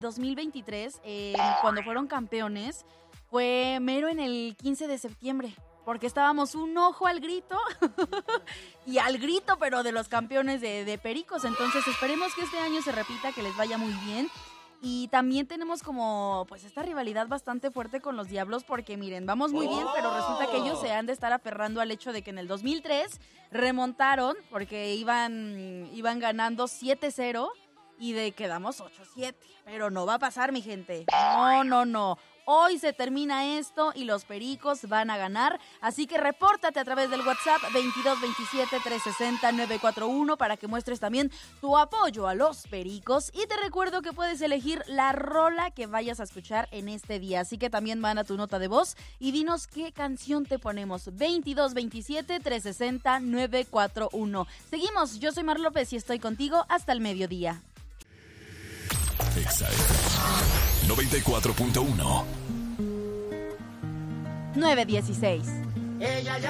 2023, cuando fueron campeones, fue mero en el 15 de septiembre, porque estábamos un ojo al grito y al grito, pero de los campeones de Pericos. Entonces esperemos que este año se repita, que les vaya muy bien. Y también tenemos como pues esta rivalidad bastante fuerte con los Diablos, porque miren, vamos muy bien, pero resulta que ellos se han de estar aferrando al hecho de que en el 2003 remontaron, porque iban ganando 7-0 y de quedamos 8-7. Pero no va a pasar, mi gente. No. Hoy se termina esto y los Pericos van a ganar. Así que repórtate a través del WhatsApp 2227-360-941 para que muestres también tu apoyo a los Pericos. Y te recuerdo que puedes elegir la rola que vayas a escuchar en este día. Así que también manda tu nota de voz y dinos qué canción te ponemos. 2227-360-941. Seguimos, yo soy Mar López y estoy contigo hasta el mediodía. Exa 94.1 9:16. Ella ya